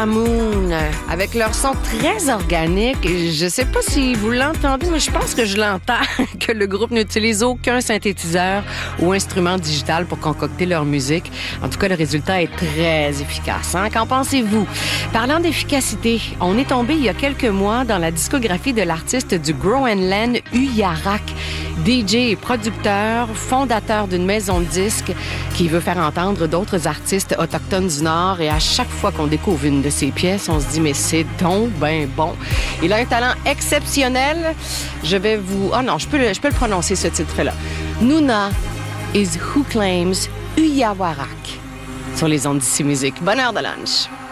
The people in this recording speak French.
Moon, avec leur son très organique. Je sais pas si vous l'entendez, mais je pense que je l'entends, que le groupe n'utilise aucun synthétiseur ou instrument digital pour concocter leur musique. En tout cas, le résultat est très efficace. Hein? Qu'en pensez-vous? Parlant d'efficacité, on est tombé il y a quelques mois dans la discographie de l'artiste du Groenland, Uyarak. DJ et producteur, fondateur d'une maison de disques qui veut faire entendre d'autres artistes autochtones du Nord. Et à chaque fois qu'on découvre une de ses pièces, on se dit, mais c'est donc ben bon. Il a un talent exceptionnel. Je vais vous... Ah non, je peux le prononcer, ce titre-là. Nuna is who claims Uyawarak sur les ondes d'ici musique. Bonne heure de lunch.